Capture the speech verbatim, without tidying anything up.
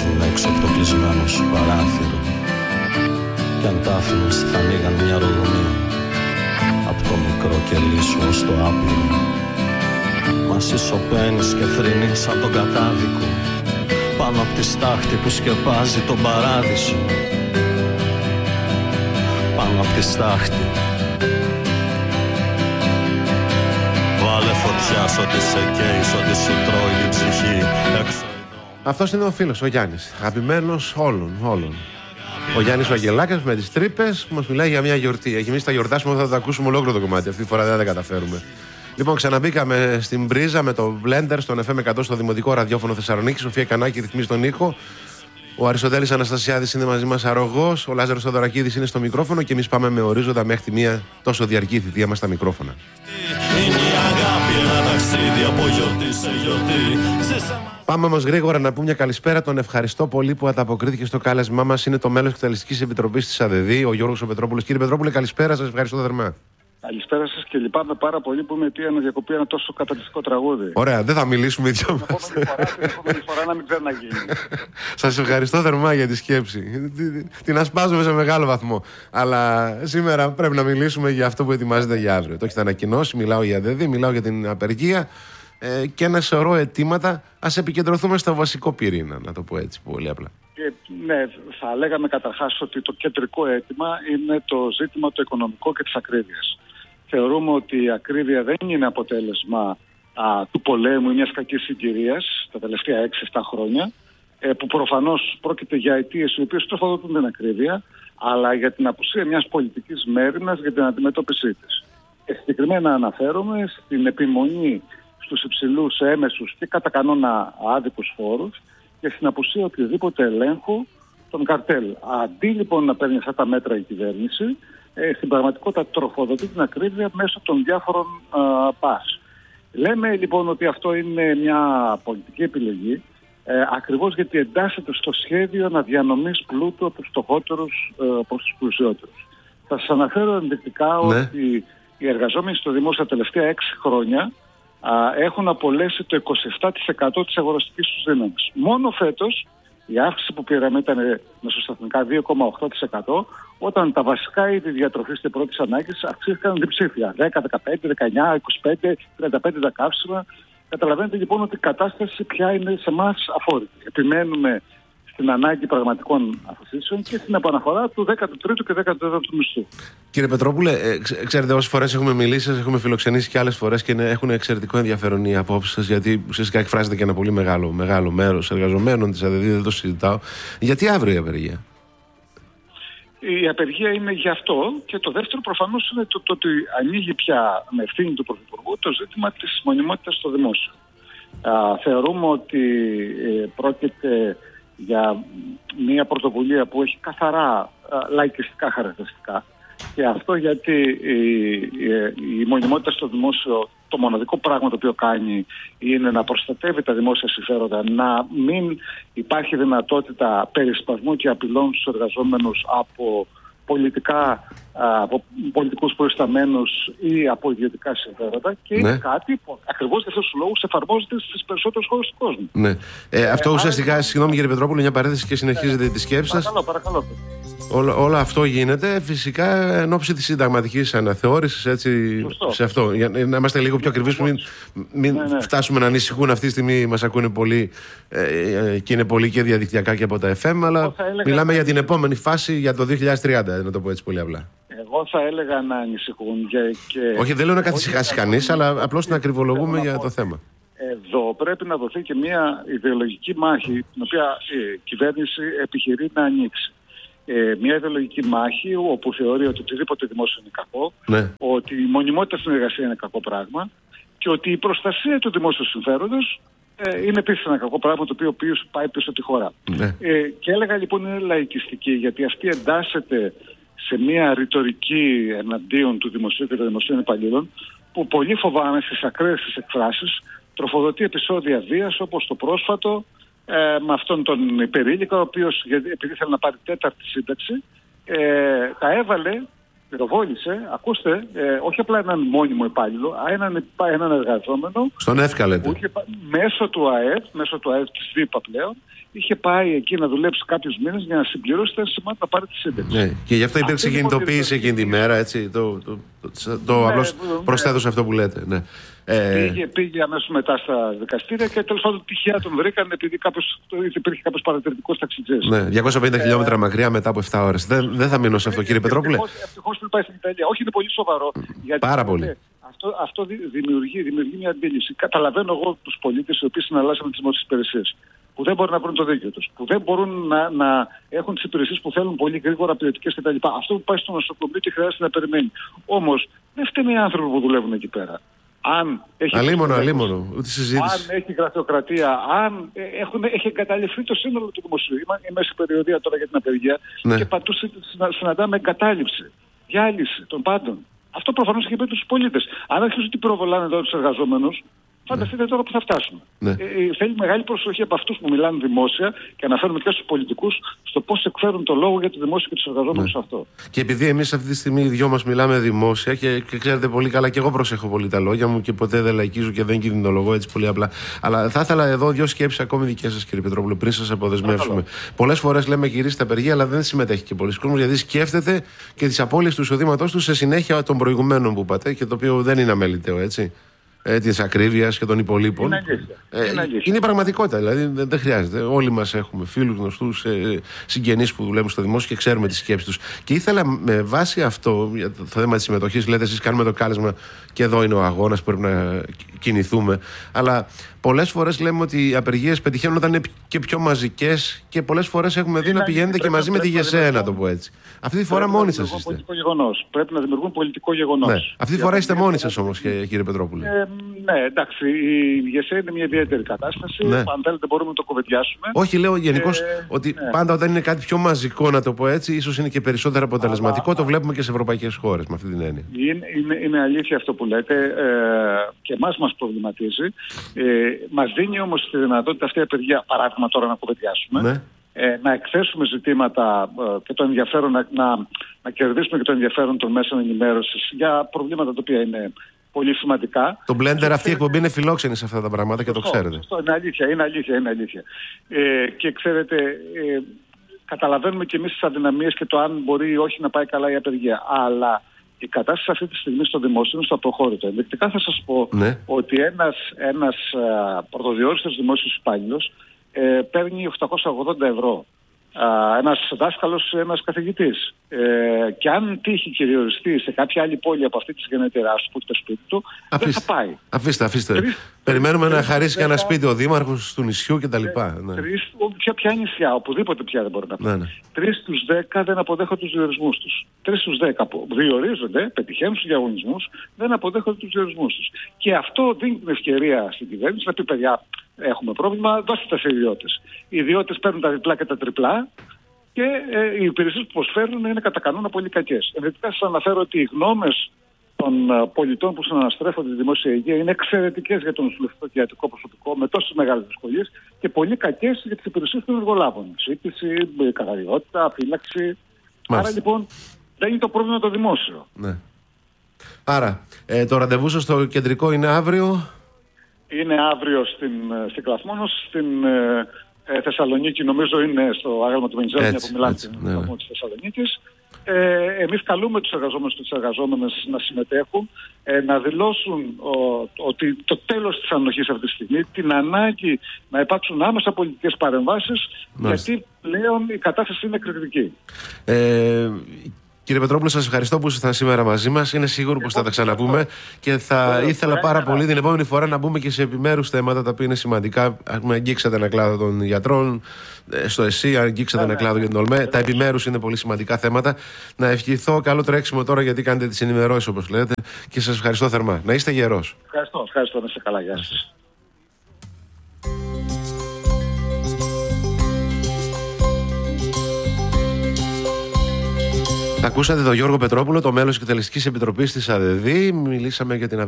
βγάζουν έξω από το κλεισμένο σου παράθυρο. Κι αν τα άφηνες θα ανοίγαν μια ρογμή απ' το μικρό κελί σου ως το άπειρο. Μα εσύ σωπαίνεις και θρηνείς σαν τον κατάδικο πάνω απ' τη στάχτη που σκεπάζει τον παράδεισο. Πάνω απ' τη στάχτη. Βάλε φωτιά σ' ό,τι σε καίει, σ' ό,τι σου τρώει την ψυχή. Έξω. Αυτός είναι ο φίλος, ο Γιάννης, αγαπημένος όλων, όλων. Ο Γιάννης Βαγγελάκας με τις τρύπες που μας μιλάει για μια γιορτή. Εμείς θα γιορτάσουμε, θα το ακούσουμε ολόκληρο το κομμάτι. Αυτή τη φορά δεν θα τα καταφέρουμε. Λοιπόν, ξαναμπήκαμε στην πρίζα με το Blender στον εφ εμ εκατό στο Δημοτικό Ραδιόφωνο Θεσσαλονίκη. Σοφία Κανάκη ρυθμίζει τον ήχο. Ο Αριστοτέλης Αναστασιάδης είναι μαζί μας αρρωγός. Ο Λάζαρος Θοδωρακίδης είναι στο μικρόφωνο. Και εμείς πάμε με ορίζοντα μέχρι τη μία τόσο διαρκή θητεία μας στα μικρόφωνα. Πάμε όμως γρήγορα να πούμε μια καλησπέρα. Τον ευχαριστώ πολύ που ανταποκρίθηκε στο κάλεσμά μας. Είναι το μέλος της Εκτελεστικής Επιτροπής της ΑΔΕΔΗ, ο Γιώργος ο Πετρόπουλος. Κύριε Πετρόπουλε, καλησπέρα σας. Ευχαριστώ θερμά. Καλησπέρα σας και λυπάμαι πάρα πολύ που με τι αναδιακοπεί ένα τόσο καταπληκτικό τραγούδι. Ωραία, δεν θα μιλήσουμε οι δυο μας. Την επόμενη φορά να μην ξαναγίνει. Σας ευχαριστώ θερμά για τη σκέψη. Την ασπάζομαι σε μεγάλο βαθμό. Αλλά σήμερα πρέπει να μιλήσουμε για αυτό που ετοιμάζεται για αύριο. Το έχετε ανακοινώσει, μιλάω για ΑΔΕΔΗ, μιλάω για την απεργία ε, και ένα σωρό αιτήματα. Ας επικεντρωθούμε στο βασικό πυρήνα, να το πω έτσι πολύ απλά. Και, ναι, θα λέγαμε καταρχάς ότι το κεντρικό αίτημα είναι το ζήτημα το οικονομικό και της ακρίβειας. Θεωρούμε ότι η ακρίβεια δεν είναι αποτέλεσμα α, του πολέμου ή μιας κακής συγκυρίας τα τελευταία έξι εφτά χρόνια, ε, που προφανώς πρόκειται για αιτίες οι οποίες τροφοδοτούν την ακρίβεια, αλλά για την απουσία μιας πολιτικής μέριμνας για την αντιμετώπιση της. Και συγκεκριμένα αναφέρομαι στην επιμονή στους υψηλούς έμεσους και κατά κανόνα άδικους φόρους και στην απουσία οποιοδήποτε ελέγχου των καρτέλ. Αντί λοιπόν να παίρνει αυτά τα μέτρα η κυβέρνηση, ε, στην πραγματικότητα τροφοδοτεί την ακρίβεια μέσω των διάφορων α, πας. Λέμε λοιπόν ότι αυτό είναι μια πολιτική επιλογή, ε, ακριβώς γιατί εντάσσεται στο σχέδιο αναδιανομής πλούτου από τους φτωχότερους ε, προς τους πλουσιότερους. Θα σας αναφέρω ενδεικτικά ναι. ότι οι εργαζόμενοι στο δημόσιο τα τελευταία έξι χρόνια α, έχουν απολέσει το είκοσι επτά τοις εκατό της αγοραστικής τους δύναμης. Μόνο φέτος η αύξηση που πήραμε ήταν μεσοσταθμικά δύο κόμμα οκτώ τοις εκατό, όταν τα βασικά είδη διατροφής και πρώτης ανάγκης αυξήθηκαν διψήφια. δέκα, δεκαπέντε, δεκαεννιά, είκοσι πέντε, τριάντα πέντε τα καύσιμα. Καταλαβαίνετε λοιπόν ότι η κατάσταση πια είναι σε εμάς αφόρητη. Επιμένουμε στην ανάγκη πραγματικών αυξήσεων και στην επαναφορά του δέκατου τρίτου και δέκατου τέταρτου μισθού. Κύριε Πετρόπουλε, ε, ξέρετε, όσες φορές έχουμε μιλήσει, σας έχουμε φιλοξενήσει και άλλες φορές και είναι, έχουν εξαιρετικό ενδιαφέρον οι απόψεις σας, γιατί ουσιαστικά εκφράζεται και ένα πολύ μεγάλο, μεγάλο μέρος εργαζομένων της ΑΔΕΔΗ, δεν το συζητάω. Γιατί αύριο η απεργία? Η απεργία είναι γι' αυτό, και το δεύτερο προφανώς είναι το, το ότι ανοίγει πια με ευθύνη του Πρωθυπουργού το ζήτημα της μονιμότητας στο δημόσιο. Α, θεωρούμε ότι ε, πρόκειται για μια πρωτοβουλία που έχει καθαρά α, λαϊκιστικά χαρακτηριστικά, και αυτό γιατί η, η, η μονιμότητα στο δημόσιο το μοναδικό πράγμα το οποίο κάνει είναι να προστατεύει τα δημόσια συμφέροντα, να μην υπάρχει δυνατότητα περισπασμού και απειλών στους εργαζόμενους από πολιτικά, από πολιτικούς προϊσταμένους ή από ιδιωτικά συμφέροντα, και ναι. είναι κάτι που ακριβώς για αυτούς τους λόγους εφαρμόζεται στις περισσότερες χώρες του κόσμου. Ναι. Ε, αυτό ε, ουσιαστικά, άρα... συγγνώμη κύριε Πετρόπουλο, μια παρένθεση και συνεχίζετε ναι. τη σκέψη σας. Παρακαλώ, παρακαλώ. Όλο, όλο αυτό γίνεται φυσικά εν ώψη της συνταγματικής αναθεώρησης, έτσι, σε αυτό. Για να είμαστε λίγο πιο ακριβείς, μην, μην ναι, ναι. φτάσουμε να ανησυχούν. Αυτή τη στιγμή μας ακούνε πολύ ε, και είναι πολύ και διαδικτυακά και από τα εφ εμ, αλλά μιλάμε για την επόμενη φάση, για το δύο χιλιάδες τριάντα, να το πω έτσι πολύ απλά. Εγώ θα έλεγα να ανησυχούν και... και... Όχι, δεν λέω να καθησυχάσει κανείς, αλλά απλώς να ακριβολογούμε για το θέμα. Εδώ πρέπει να δοθεί και μια ιδεολογική μάχη, την οποία η κυβέρνηση επιχειρεί να ανοίξει. Ε, μια ιδεολογική μάχη όπου θεωρεί ότι οτιδήποτε δημόσιο είναι κακό, ναι. ότι η μονιμότητα στην εργασία είναι κακό πράγμα και ότι η προστασία του δημόσιου συμφέροντος ε, είναι επίσης ένα κακό πράγμα, το οποίο, οποίο πάει πίσω τη χώρα. Ναι. Ε, και έλεγα λοιπόν είναι λαϊκιστική, γιατί αυτή εντάσσεται σε μια ρητορική εναντίον του δημοσίου και των δημοσίων υπαλλήλων, που πολύ φοβάμαι στις ακραίες τις εκφράσεις τροφοδοτεί επεισόδια βίας, όπως το πρόσφατο Ε, με αυτόν τον υπερήλικα, ο οποίος επειδή θέλει να πάρει τέταρτη σύνταξη, ε, τα έβαλε, πυροβόλησε, ακούστε, ε, όχι απλά έναν μόνιμο υπάλληλο, αλλά έναν, έναν εργαζόμενο στον ΕΦΚΑ, λέτε. Είχε, μέσω του ΑΕΠ, μέσω του ΑΕΠ της ΔΥΠΑ πλέον, είχε πάει εκεί να δουλέψει κάποιους μήνες για να συμπληρώσει τα αισθημάτια να πάρει τη σύνταξη. Ναι. Και γι' αυτό υπήρξε κινητοποίηση εκείνη τη μέρα, έτσι. Το, το, το, το ναι, απλώς ναι, προσθέτω αυτό που λέτε. Ναι. Ε... Πήγε, πήγε αμέσως μετά στα δικαστήρια και τέλος πάντων τυχαία τον βρήκαν επειδή κάποιος, υπήρχε κάποιος παρατηρητικός ταξιτζής. Ναι, διακόσια πενήντα ε... χιλιόμετρα μακριά μετά από επτά ώρες. Δεν, δεν θα μείνω σε αυτό, κύριε Πετρόπουλε. Ευτυχώς που πάει στην Ιταλία. Όχι, είναι πολύ σοβαρό. Γιατί Πάρα πολύ. Αυτό, αυτό δημιουργεί, δημιουργεί μια αντίληψη. Καταλαβαίνω εγώ τους πολίτες οι οποίοι συναλλάσσουν τις δημόσιες υπηρεσίες, που δεν μπορούν να βρουν το δίκαιο τους, που δεν μπορούν να, να έχουν τις υπηρεσίες που θέλουν πολύ γρήγορα, ποιοτικές κτλ. Αυτό που πάει στο νοσοκομείο και χρειάζεται να περιμένει. Όμως δεν φταίνουν οι άνθρωποι που δουλεύουν εκεί πέρα. Αν έχει αλίμονο, αλίμονο, ούτε συζήτηση. Αν έχει γραφειοκρατία, αν έχουν, έχει εγκαταλειφθεί το σύνολο του δημοσίου. Είμαι σε περιοδία τώρα για την απεργία, ναι, και παντού συναντάμε εγκατάλειψη, διάλυση των πάντων. Αυτό προφανώς έχει πει τους πολίτες. Αν αρχίσουν ότι πυροβολάνε εδώ τους εργαζόμενους, φανταστείτε ναι. τώρα που θα φτάσουμε. Ναι. Ε, θέλει μεγάλη προσοχή από αυτούς που μιλάνε δημόσια και αναφέρουμε και στους πολιτικούς στο πώς εκφέρουν το λόγο για το δημόσιο και τους εργαζόμενους ναι. αυτό. Και επειδή εμείς αυτή τη στιγμή οι δυο μας μιλάμε δημόσια και, και ξέρετε πολύ καλά, και εγώ προσέχω πολύ τα λόγια μου και ποτέ δεν λαϊκίζω και δεν κινδυνολογώ έτσι πολύ απλά. Αλλά θα ήθελα εδώ δύο σκέψεις ακόμη δικές σας, κύριε Πετρόπουλο, πριν σας αποδεσμεύσουμε. Πολλές φορές λέμε γυρίστε απεργία, αλλά δεν συμμετέχει και πολλοί κόσμος γιατί σκέφτεται και τις απώλειες του εισοδήματός του σε συνέχεια των προηγουμένων που είπατε και το οποίο δεν είναι αμεληταίο, έτσι. Ε, της ακρίβειας και των υπολείπων. Είναι αλήθεια. Ε, είναι, αλήθεια. είναι η πραγματικότητα, δηλαδή δεν, δεν χρειάζεται. Όλοι μας έχουμε φίλους, γνωστούς, ε, συγγενείς που δουλεύουν στο δημόσιο και ξέρουμε τις σκέψεις τους. Και ήθελα με βάση αυτό, για το θέμα της συμμετοχής, λέτε εσείς κάνουμε το κάλεσμα και εδώ είναι ο αγώνας που πρέπει να κινηθούμε. Αλλά πολλές φορές λέμε ότι οι απεργίες πετυχαίνουν όταν είναι και πιο μαζικές και πολλές φορές έχουμε δει είναι να πηγαίνετε και μαζί με τη ΓΕΣΕ, να το πω έτσι. Αυτή τη φορά μόνοι σας είστε. Πρέπει να δημιουργούν πολιτικό γεγονός. Ναι. Αυτή τη φορά είστε μόνοι σας όμως, κύριε Πετρόπουλε. Ε, ναι, εντάξει, η ΓΕΣΕ είναι μια ιδιαίτερη κατάσταση. Ναι. Αν θέλετε μπορούμε να το κουβεντιάσουμε. Όχι, λέω γενικώς ε, ότι ναι. πάντα όταν είναι κάτι πιο μαζικό, να το πω έτσι, ίσως είναι και περισσότερο αποτελεσματικό. Αλλά, το βλέπουμε και σε ευρωπαϊκές χώρες με αυτή την έννοια. Είναι, είναι, είναι αλήθεια αυτό που λέτε ε, και εμάς μας προβληματίζει. Ε, μας δίνει όμως τη δυνατότητα αυτή η απεργία, παράδειγμα τώρα να κουβεντιάσουμε. Ναι. Ε, να εκθέσουμε ζητήματα ε, και το ενδιαφέρον να, να, να κερδίσουμε και το ενδιαφέρον των μέσων ενημέρωσης για προβλήματα τα οποία είναι πολύ σημαντικά. Το Blender, αυτή η εκπομπή είναι φιλόξενη σε αυτά τα πράγματα και σωστό, το ξέρετε. Αυτό είναι αλήθεια, είναι αλήθεια, είναι αλήθεια. Ε, και ξέρετε, ε, καταλαβαίνουμε και εμείς τις αδυναμίες και το αν μπορεί ή όχι να πάει καλά η απεργία. Αλλά η κατάσταση αυτή τη στιγμή στο δημόσιο είναι στο αποχώρητο. Ενδεικτικά θα σας πω ναι. ότι ένας, ένας πρωτοδιόριστος δημόσιος υπάλληλος ε, παίρνει οκτακόσια ογδόντα ευρώ. Uh, ένας δάσκαλος, ένας καθηγητής. Ε, και αν τύχει και διοριστεί σε κάποια άλλη πόλη από αυτή της γενετηράς που έχει το σπίτι του, αφήστε, δεν θα πάει. Αφήστε, αφήστε. Τρεις, Περιμένουμε τρεις, να χαρίσει και ένα σπίτι ο δήμαρχος του νησιού κτλ. Ναι. Ποια, ποια νησιά, οπουδήποτε πια δεν μπορεί να πάει. Ναι, ναι. Τρεις στους δέκα δεν αποδέχονται τους διορισμούς τους. Τρεις στους δέκα που διορίζονται, πετυχαίνουν στους διαγωνισμούς, δεν αποδέχονται τους διορισμούς τους. Και αυτό δίνει την ευκαιρία στην κυβέρνηση να πει: παιδιά, έχουμε πρόβλημα, δώστε τα σε ιδιώτες. Οι ιδιώτες παίρνουν τα διπλά και τα τριπλά και ε, οι υπηρεσίες που προσφέρουν είναι κατά κανόνα πολύ κακές. Ενδεικτικά σας αναφέρω ότι οι γνώμες των uh, πολιτών που συναναστρέφονται στη δημόσια υγεία είναι εξαιρετικές για το νοσηλευτικό και ιατρικό προσωπικό με τόσες μεγάλες δυσκολίες και πολύ κακές για τις υπηρεσίες των εργολάβων. Σύντηση, καθαριότητα, φύλαξη. Μάλιστα. Άρα λοιπόν δεν είναι το πρόβλημα το δημόσιο. Ναι. Άρα ε, το ραντεβού σας στο κεντρικό είναι αύριο. Είναι αύριο στην, στην Κλαθμόνος, στην ε, Θεσσαλονίκη νομίζω είναι στο άγαλμα του Βενιζέλου που μιλάμε στην ναι, ναι. της Θεσσαλονίκης. Ε, εμείς καλούμε τους εργαζόμενους και τις εργαζόμενες να συμμετέχουν, ε, να δηλώσουν ο, ότι το τέλος της ανοχής αυτή τη στιγμή, την ανάγκη να υπάρξουν άμεσα πολιτικές παρεμβάσεις, μάλιστα. Γιατί πλέον η κατάσταση είναι εκρηκτική. Ε, Κύριε Πετρόπουλο, σας ευχαριστώ που ήσασταν σήμερα μαζί μας. Είναι σίγουρο πως θα τα ξαναπούμε και θα Ωραία, ήθελα πάρα πολύ να... την επόμενη φορά να μπούμε και σε επιμέρους θέματα τα οποία είναι σημαντικά. Με αγγίξατε ένα κλάδο των γιατρών, στο ΕΣΥ, αγγίξατε ένα κλάδο για την ΟΛΜΕ. Τα επιμέρους είναι πολύ σημαντικά θέματα. Να ευχηθώ καλό τρέξιμο τώρα γιατί κάνετε τις ενημερώσεις όπως λέτε και σας ευχαριστώ θερμά. Να είστε γερός. Ευχαριστώ, ευχαριστώ. Να είστε καλά. Γεια σας. Ακούσατε τον Γιώργο Πετρόπουλο, το μέλος της Εκτελεστικής Επιτροπής της ΑΔΕΔΗ. Μιλήσαμε για την